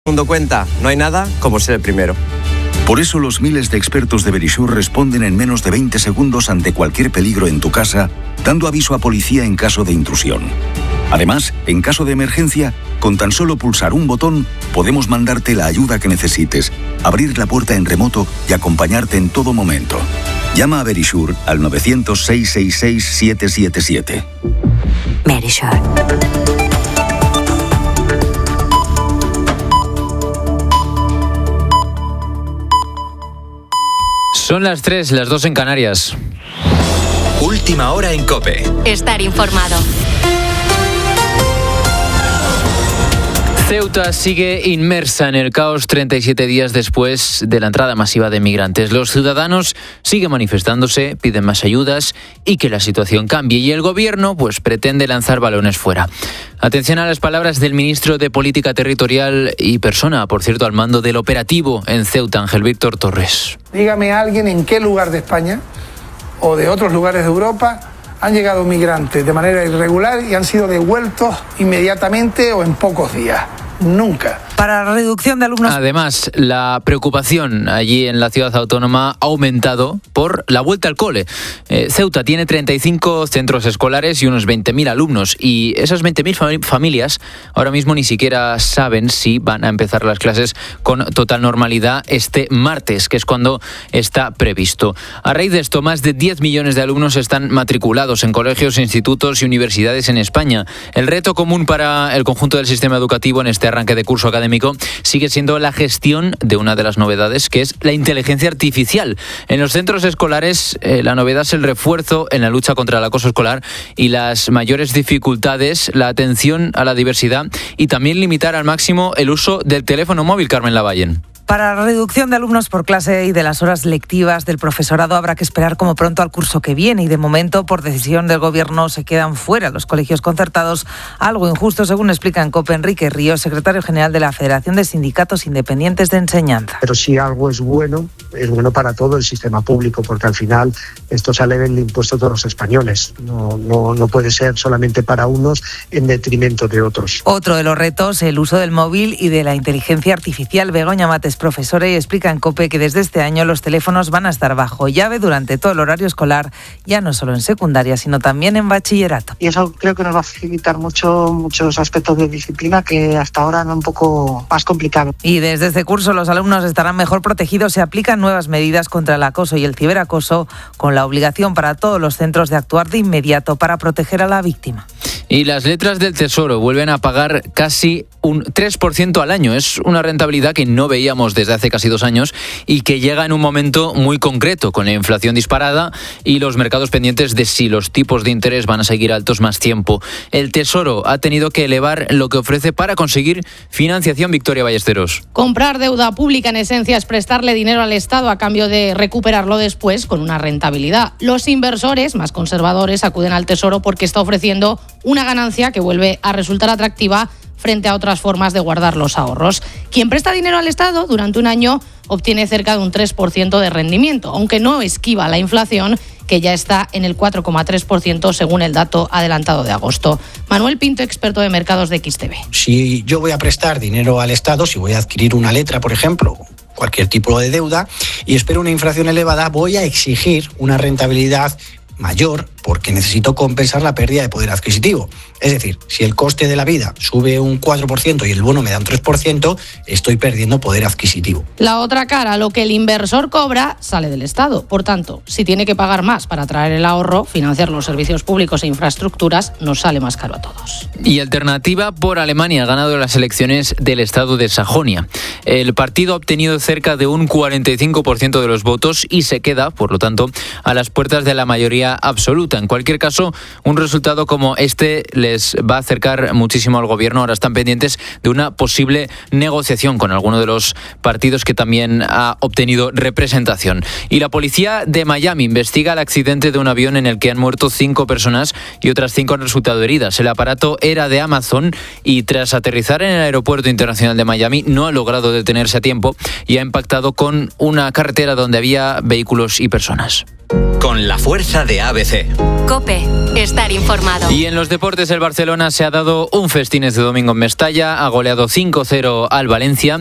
Mundo cuenta, no hay nada como ser el primero. Por eso los miles de expertos de Verisure responden en menos de 20 segundos ante cualquier peligro en tu casa, dando aviso a policía en caso de intrusión. Además, en caso de emergencia, con tan solo pulsar un botón, podemos mandarte la ayuda que necesites, abrir la puerta en remoto y acompañarte en todo momento. Llama a Verisure al 900-666-777. Verisure. Son las 3, las 2 en Canarias. Última hora en COPE. Estar informado. Ceuta sigue inmersa en el caos 37 días después de la entrada masiva de migrantes. Los ciudadanos siguen manifestándose, piden más ayudas y que la situación cambie. Y el gobierno pretende lanzar balones fuera. Atención a las palabras del ministro de Política Territorial y persona, por cierto, al mando del operativo en Ceuta, Ángel Víctor Torres. Dígame a alguien en qué lugar de España o de otros lugares de Europa han llegado migrantes de manera irregular y han sido devueltos inmediatamente o en pocos días. Nunca. Para la reducción de alumnos. Además, la preocupación allí en la ciudad autónoma ha aumentado por la vuelta al cole. Ceuta tiene 35 centros escolares y unos 20.000 alumnos. Y esas 20.000 familias ahora mismo ni siquiera saben si van a empezar las clases con total normalidad este martes, que es cuando está previsto. A raíz de esto, más de 10 millones de alumnos están matriculados en colegios, institutos y universidades en España. El reto común para el conjunto del sistema educativo en este arranque de curso académico sigue siendo la gestión de una de las novedades, que es la inteligencia artificial. En los centros escolares, la novedad es el refuerzo en la lucha contra el acoso escolar y las mayores dificultades, la atención a la diversidad y también limitar al máximo el uso del teléfono móvil. Carmen Lavallen. Para la reducción de alumnos por clase y de las horas lectivas del profesorado habrá que esperar como pronto al curso que viene y de momento, por decisión del Gobierno, se quedan fuera los colegios concertados, algo injusto según explica en COPE Enrique Ríos, secretario general de la Federación de Sindicatos Independientes de Enseñanza. Pero si algo es bueno para todo el sistema público, porque al final esto sale del impuesto de todos los españoles. No puede ser solamente para unos en detrimento de otros. Otro de los retos, el uso del móvil y de la inteligencia artificial. Begoña Mates, profesora, y explica en COPE que desde este año los teléfonos van a estar bajo llave durante todo el horario escolar, ya no solo en secundaria, sino también en bachillerato. Y eso creo que nos va a facilitar muchos aspectos de disciplina que hasta ahora eran un poco más complicados. Y desde este curso los alumnos estarán mejor protegidos. Se aplican nuevas medidas contra el acoso y el ciberacoso, con la obligación para todos los centros de actuar de inmediato para proteger a la víctima. Y las letras del Tesoro vuelven a pagar casi un 3% al año. Es una rentabilidad que no veíamos desde hace casi 2 años y que llega en un momento muy concreto, con la inflación disparada y los mercados pendientes de si los tipos de interés van a seguir altos más tiempo. El Tesoro ha tenido que elevar lo que ofrece para conseguir financiación. Victoria Ballesteros. Comprar deuda pública, en esencia, es prestarle dinero al Estado a cambio de recuperarlo después con una rentabilidad. Los inversores más conservadores acuden al Tesoro porque está ofreciendo una ganancia que vuelve a resultar atractiva frente a otras formas de guardar los ahorros. Quien presta dinero al Estado durante un año obtiene cerca de un 3% de rendimiento, aunque no esquiva la inflación, que ya está en el 4,3% según el dato adelantado de agosto. Manuel Pinto, experto de mercados de XTV. Si yo voy a prestar dinero al Estado, si voy a adquirir una letra, por ejemplo, cualquier tipo de deuda, y espero una inflación elevada, voy a exigir una rentabilidad mayor porque necesito compensar la pérdida de poder adquisitivo. Es decir, si el coste de la vida sube un 4% y el bono me da un 3%, estoy perdiendo poder adquisitivo. La otra cara, lo que el inversor cobra, sale del Estado. Por tanto, si tiene que pagar más para traer el ahorro, financiar los servicios públicos e infraestructuras, nos sale más caro a todos. Y Alternativa por Alemania ha ganado las elecciones del estado de Sajonia. El partido ha obtenido cerca de un 45% de los votos y se queda, por lo tanto, a las puertas de la mayoría absoluta. En cualquier caso, un resultado como este les va a acercar muchísimo al gobierno. Ahora están pendientes de una posible negociación con alguno de los partidos que también ha obtenido representación. Y la policía de Miami investiga el accidente de un avión en el que han muerto 5 personas y otras 5 han resultado heridas. El aparato era de Amazon y tras aterrizar en el aeropuerto internacional de Miami no ha logrado detenerse a tiempo y ha impactado con una carretera donde había vehículos y personas. con la fuerza de ABC. COPE. Estar informado. Y en los deportes, el Barcelona se ha dado un festín este domingo en Mestalla, ha goleado 5-0 al Valencia.